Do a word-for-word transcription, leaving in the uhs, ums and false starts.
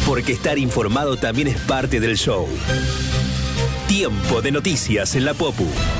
porque estar informado también es parte del show. Tiempo de noticias en la Popu.